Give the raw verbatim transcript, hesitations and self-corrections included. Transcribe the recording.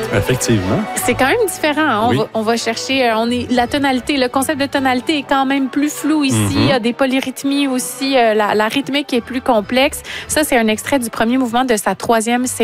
Effectivement. C'est quand même différent. Hein? Oui. On, va, on va chercher, on est, la tonalité, le concept de tonalité est quand même plus flou ici. Mm-hmm. Il y a des polyrythmies aussi. La, la rythmique est plus complexe. Ça, c'est un extrait du premier mouvement de sa troisième